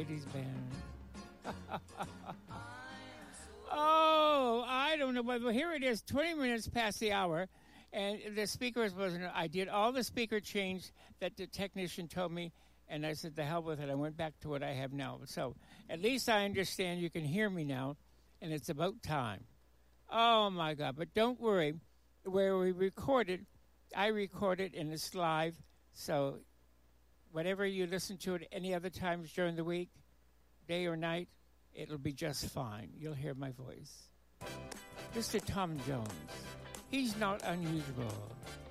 ladies band. Oh, I don't know. But here it is, 20 minutes past the hour. And the speakers wasn't. I did all the speaker change that the technician told me, and I said, "The hell with it." I went back to what I have now. So at least I understand you can hear me now, and it's about time. Oh my God! But don't worry, where we recorded, I recorded and it's live. So whatever you listen to it any other times during the week, day or night, it'll be just fine. You'll hear my voice. Mr. Tom Jones. He's not unusual.